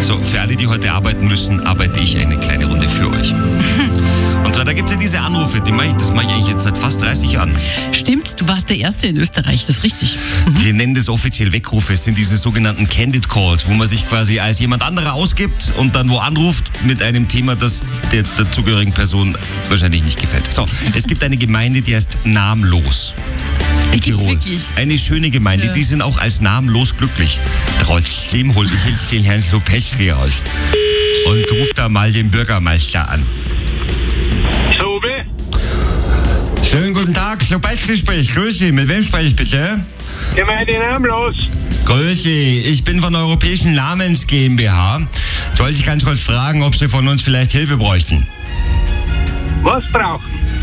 So, für alle, die heute arbeiten müssen, arbeite ich eine kleine Runde für euch. Und zwar, da gibt es ja diese Anrufe, das mache ich eigentlich jetzt seit fast 30 Jahren. Stimmt, du warst der Erste in Österreich, das ist richtig. Wir nennen das offiziell Weckruf. Es sind diese sogenannten Candid Calls, wo man sich quasi als jemand anderer ausgibt und dann wo anruft mit einem Thema, das der dazugehörigen Person wahrscheinlich nicht gefällt. So, es gibt eine Gemeinde, die heißt Namenlos. Die gibt's wirklich. Eine schöne Gemeinde, die sind auch als namenlos glücklich. Trotzdem hole ich jetzt den Herrn Slopetski aus und rufe da mal den Bürgermeister an. Sobe? Schönen guten Tag, Slopetski spricht. Grüß Sie, mit wem spreche ich bitte? Gemeinde namenlos. Grüß Sie, ich bin von der Europäischen Namens GmbH. Soll ich ganz kurz fragen, ob Sie von uns vielleicht Hilfe bräuchten? Was brauchen?